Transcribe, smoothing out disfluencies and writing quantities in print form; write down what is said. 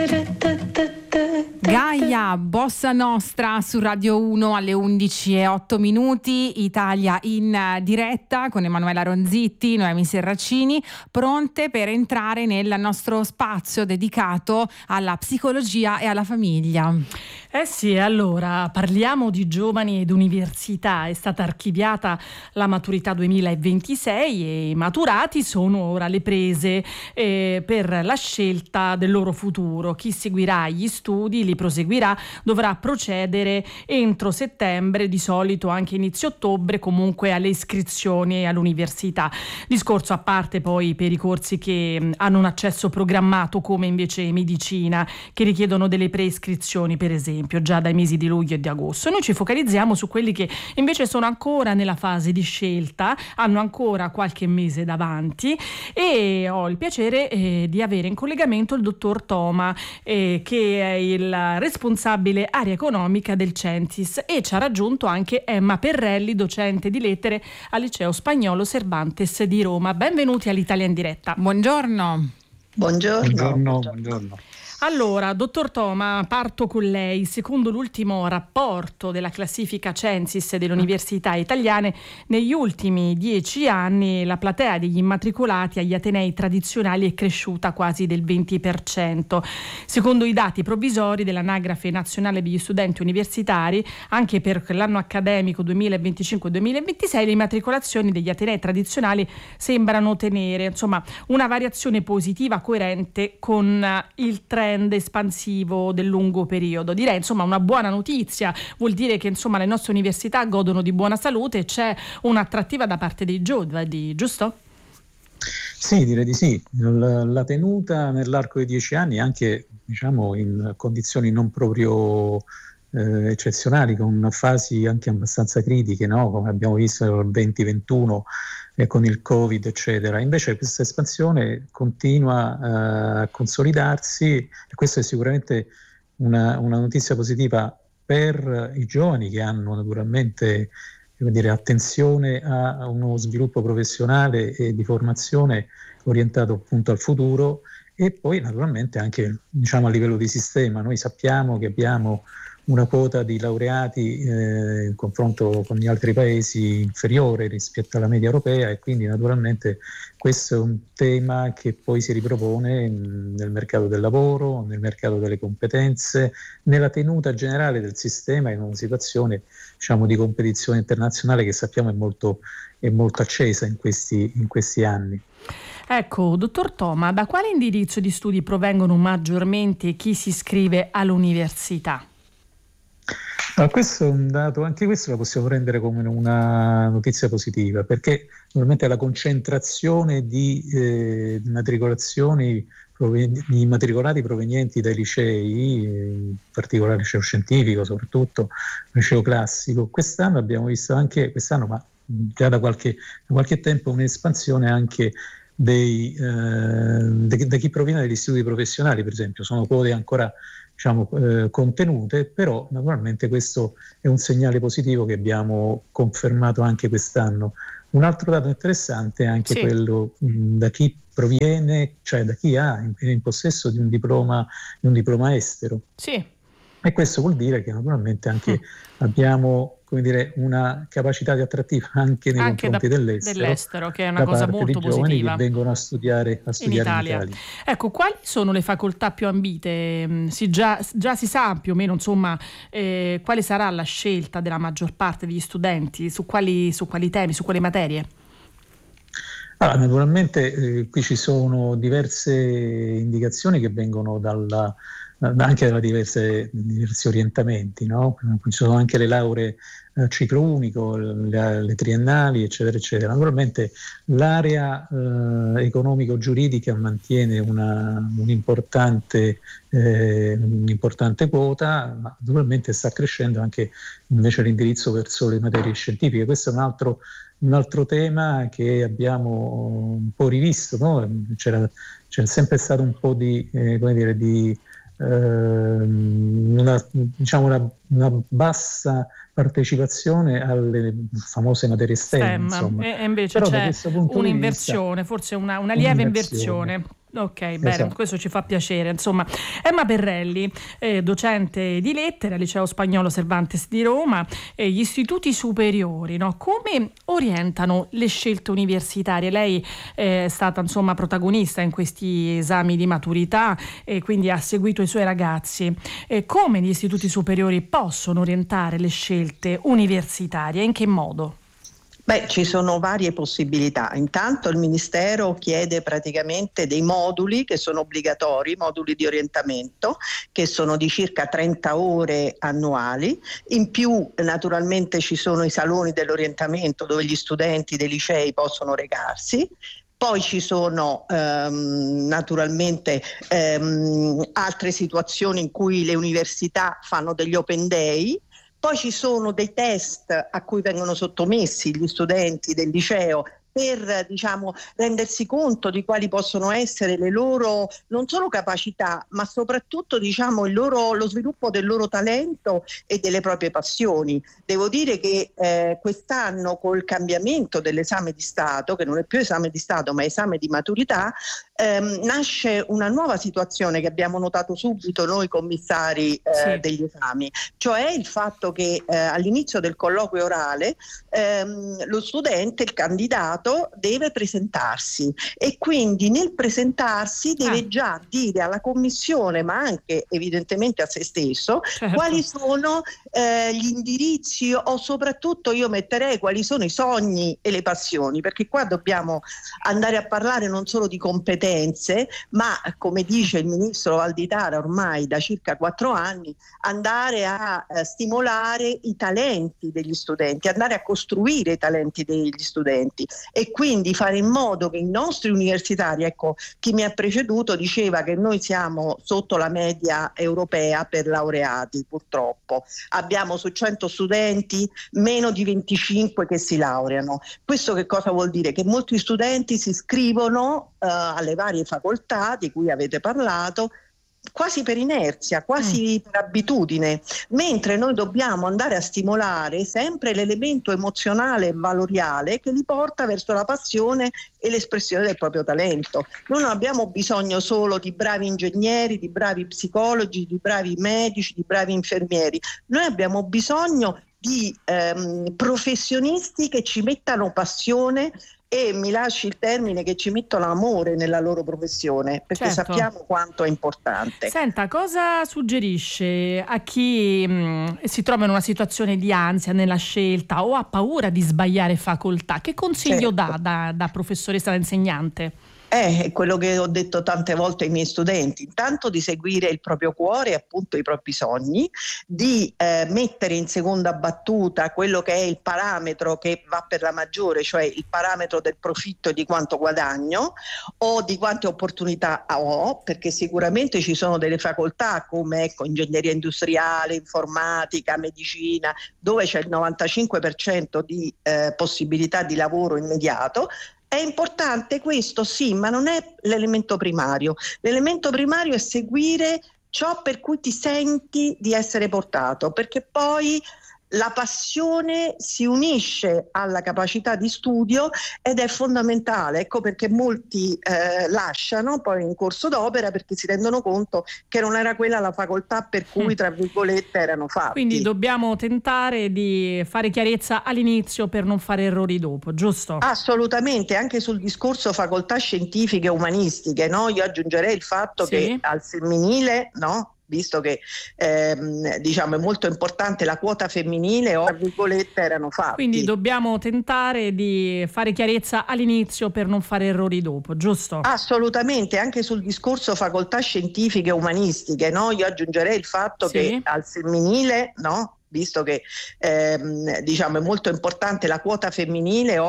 Gaia, Bossa Nostra su Radio 1 alle 11:08, Italia in diretta con Emanuela Ronzitti, Noemi Serracini, pronte per entrare nel nostro spazio dedicato alla psicologia e alla famiglia. Sì, allora parliamo di giovani ed università. È stata archiviata la maturità 2026 e i maturati sono ora alle prese per la scelta del loro futuro. Chi seguirà gli studi, li proseguirà, dovrà procedere entro settembre, di solito anche inizio ottobre, comunque alle iscrizioni all'università. Discorso a parte poi per i corsi che hanno un accesso programmato, come invece medicina, che richiedono delle preiscrizioni, per esempio, già dai mesi di luglio e di agosto. Noi ci focalizziamo su quelli che invece sono ancora nella fase di scelta, hanno ancora qualche mese davanti, e ho il piacere di avere in collegamento il dottor Toma, che è il responsabile area economica del Censis, e ci ha raggiunto anche Emma Perrelli, docente di lettere al Liceo Spagnolo Cervantes di Roma. Benvenuti all'Italia in diretta. Buongiorno. Buongiorno. Allora, dottor Toma, parto con lei. Secondo l'ultimo rapporto della classifica Censis delle università italiane, negli ultimi 10 anni la platea degli immatricolati agli atenei tradizionali è cresciuta quasi del 20%. Secondo i dati provvisori dell'Anagrafe Nazionale degli Studenti Universitari, anche per l'anno accademico 2025-2026 le immatricolazioni degli atenei tradizionali sembrano tenere, insomma, una variazione positiva coerente con il trend espansivo del lungo periodo. Direi, insomma, una buona notizia. Vuol dire che, insomma, le nostre università godono di buona salute e c'è un'attrattiva da parte dei giovani, giusto? Sì, direi di sì. La tenuta nell'arco di 10 anni, anche diciamo in condizioni non proprio eccezionali, con fasi anche abbastanza critiche, no? Come abbiamo visto nel 2021 con il Covid, eccetera. Invece questa espansione continua a consolidarsi, e questa è sicuramente una notizia positiva per i giovani, che hanno naturalmente, come dire, attenzione a uno sviluppo professionale e di formazione orientato appunto al futuro, e poi naturalmente anche, diciamo, a livello di sistema. Noi sappiamo che abbiamo una quota di laureati in confronto con gli altri paesi inferiore rispetto alla media europea, e quindi naturalmente questo è un tema che poi si ripropone nel mercato del lavoro, nel mercato delle competenze, nella tenuta generale del sistema in una situazione, diciamo, di competizione internazionale che sappiamo è molto accesa in questi anni. Ecco, dottor Toma, da quale indirizzo di studi provengono maggiormente chi si iscrive all'università? Questo è un dato, anche questo lo possiamo prendere come una notizia positiva, perché normalmente la concentrazione di matricolazioni di immatricolati provenienti dai licei, in particolare liceo scientifico, soprattutto liceo classico, quest'anno abbiamo visto anche, ma già da qualche tempo, un'espansione anche da chi proviene dagli istituti professionali, per esempio. Sono quote ancora, diciamo, contenute, però naturalmente questo è un segnale positivo che abbiamo confermato anche quest'anno. Un altro dato interessante è anche quello da chi proviene, cioè da chi è in possesso di un diploma estero. Sì. E questo vuol dire che naturalmente anche abbiamo, come dire, una capacità di attrattiva anche nei confronti dell'estero, che è una cosa molto positiva, che vengono a studiare in Italia. Ecco, quali sono le facoltà più ambite? Già si sa più o meno, insomma, quale sarà la scelta della maggior parte degli studenti, su quali temi, su quali materie? Allora, naturalmente qui ci sono diverse indicazioni che vengono anche da diversi orientamenti, no? Ci sono anche le lauree ciclo unico, le triennali, eccetera, eccetera. Naturalmente l'area economico-giuridica mantiene un'importante quota, ma naturalmente sta crescendo anche invece l'indirizzo verso le materie scientifiche. Questo è un altro tema che abbiamo un po' rivisto, no? C'era sempre stato un po' di una bassa partecipazione alle famose materie STEM, insomma. E invece però c'è un'inversione, forse una lieve inversione. Ok, bene, esatto. Questo ci fa piacere. Insomma, Emma Perrelli, docente di lettere al Liceo Spagnolo Cervantes di Roma, gli istituti superiori, no? Come orientano le scelte universitarie? Lei è stata insomma protagonista in questi esami di maturità e quindi ha seguito i suoi ragazzi. Come gli istituti superiori possono orientare le scelte universitarie? In che modo? Beh, ci sono varie possibilità. Intanto il Ministero chiede praticamente dei moduli che sono obbligatori, moduli di orientamento, che sono di circa 30 ore annuali. In più, naturalmente, ci sono i saloni dell'orientamento dove gli studenti dei licei possono recarsi. Poi ci sono naturalmente altre situazioni in cui le università fanno degli open day. Poi ci sono dei test a cui vengono sottomessi gli studenti del liceo per rendersi conto di quali possono essere le loro non solo capacità, ma soprattutto lo sviluppo del loro talento e delle proprie passioni. Devo dire che quest'anno col cambiamento dell'esame di Stato, che non è più esame di Stato ma esame di maturità, nasce una nuova situazione che abbiamo notato subito noi commissari degli esami, cioè il fatto che all'inizio del colloquio orale lo studente, il candidato, deve presentarsi e quindi nel presentarsi deve già dire alla commissione, ma anche evidentemente a se stesso, certo, quali sono gli indirizzi o soprattutto io metterei quali sono i sogni e le passioni, perché qua dobbiamo andare a parlare non solo di competenze, ma come dice il ministro Valditara ormai da circa 4 anni, andare a stimolare i talenti degli studenti, andare a costruire i talenti degli studenti e quindi fare in modo che i nostri universitari, ecco, chi mi ha preceduto diceva che noi siamo sotto la media europea per laureati, purtroppo. Abbiamo su 100 studenti meno di 25 che si laureano. Questo che cosa vuol dire? Che molti studenti si iscrivono alle varie facoltà di cui avete parlato quasi per inerzia, quasi per abitudine, mentre noi dobbiamo andare a stimolare sempre l'elemento emozionale e valoriale che li porta verso la passione e l'espressione del proprio talento. Noi non abbiamo bisogno solo di bravi ingegneri, di bravi psicologi, di bravi medici, di bravi infermieri, noi abbiamo bisogno di professionisti che ci mettano passione e mi lasci il termine, che ci mettono amore nella loro professione, perché certo, sappiamo quanto è importante. Senta, cosa suggerisce a chi si trova in una situazione di ansia nella scelta o ha paura di sbagliare facoltà? Che consiglio certo, da professoressa, da insegnante? È quello che ho detto tante volte ai miei studenti, intanto di seguire il proprio cuore e appunto i propri sogni, di mettere in seconda battuta quello che è il parametro che va per la maggiore, cioè il parametro del profitto e di quanto guadagno o di quante opportunità ho, perché sicuramente ci sono delle facoltà come ingegneria industriale, informatica, medicina, dove c'è il 95% di possibilità di lavoro immediato. È importante questo, sì, ma non è l'elemento primario. L'elemento primario è seguire ciò per cui ti senti di essere portato, perché poi la passione si unisce alla capacità di studio ed è fondamentale. Ecco perché molti lasciano poi in corso d'opera perché si rendono conto che non era quella la facoltà per cui, tra virgolette, erano fatti. Quindi dobbiamo tentare di fare chiarezza all'inizio per non fare errori dopo, giusto? Assolutamente, anche sul discorso facoltà scientifiche e umanistiche, no? Io aggiungerei il fatto che al femminile, no? Visto che è molto importante la quota femminile, o tra virgolette erano fatti. Quindi dobbiamo tentare di fare chiarezza all'inizio per non fare errori dopo, giusto? Assolutamente, anche sul discorso facoltà scientifiche e umanistiche, no? Io aggiungerei il fatto che al femminile, no? Visto che è molto importante la quota femminile